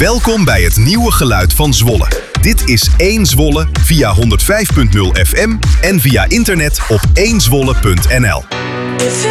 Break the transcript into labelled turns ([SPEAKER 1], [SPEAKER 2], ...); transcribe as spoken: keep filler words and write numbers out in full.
[SPEAKER 1] Welkom bij het nieuwe geluid van Zwolle. Dit is één Zwolle via honderdvijf punt nul F M en via internet op één zwolle punt n l.